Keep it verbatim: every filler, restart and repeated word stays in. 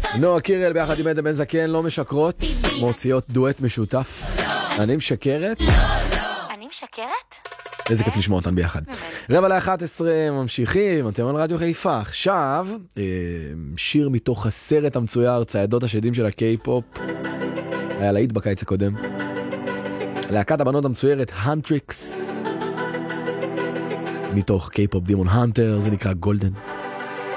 נועה קירל ביחד עם עדן בן זקן, לא משקרות, מוציאות דואט משותף. אני משקרת? אני משקרת? איזה כיף לשמוע אותם ביחד. רבע לאחת עשרה ממשיכים, אתם על רדיו חיפה. עכשיו, שיר מתוך הסרט המצויר, ציידות השדים של הקיי-פופ. היה להיט בקיץ הקודם. להקת הבנות המצוירת, הנטריקס. מתוך קיי-פופ דימון הנטר, זה נקרא גולדן.